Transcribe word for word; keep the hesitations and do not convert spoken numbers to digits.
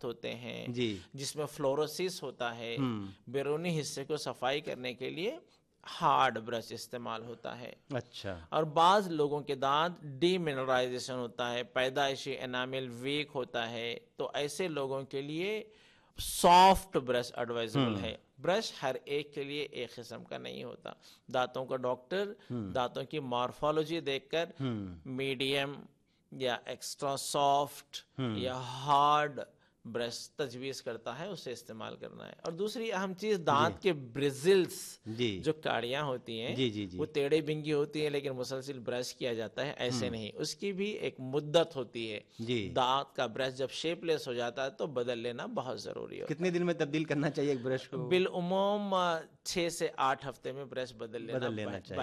Shaft होते हैं जी। जिसमें फ्लोरोसिस होता है, हम्म। बैरूनी हिस्से को सफाई करने के लिए हार्ड ब्रश इस्तेमाल होता है। अच्छा। और बाज लोगों के दांत डीमिनरलाइजेशन होता है, पैदाइशी एनामिल वीक होता है, तो ऐसे लोगों के लिए सॉफ्ट ब्रश एडवाइजेबल है। ब्रश हर एक के लिए एक किस्म का नहीं होता। दांतों का डॉक्टर दांतों की मॉर्फोलॉजी देखकर मीडियम या एक्स्ट्रा सॉफ्ट या हार्ड ब्रश तजवीज करता है, उसे इस्तेमाल करना है। और दूसरी अहम चीज, दांत के ब्रिजल्स, जी। जो काड़ियां होती हैं, जी जी जी। वो टेढ़े बिंगी होती हैं, लेकिन मुसलसल ब्रश किया जाता है, ऐसे नहीं, उसकी भी एक मुद्दत होती है। जी। दांत का ब्रश जब शेपलेस हो जाता है तो बदल लेना बहुत जरूरी होता कितने दिन में तब्दील करना चाहिए एक ब्रश है। को? बिल उमूम छह से आठ हफ्ते में ब्रश बदल लेना बदल लेना चाहिए।